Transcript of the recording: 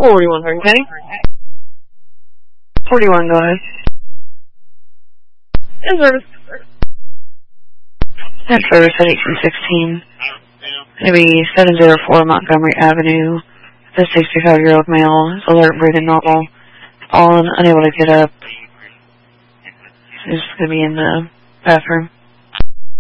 41 Hardin County. 41, go ahead. In service. That service at 1816. It'll be 704 Montgomery Avenue. The 65-year-old male is alert, breathing normal, fallen, unable to get up. He's going to be in the bathroom.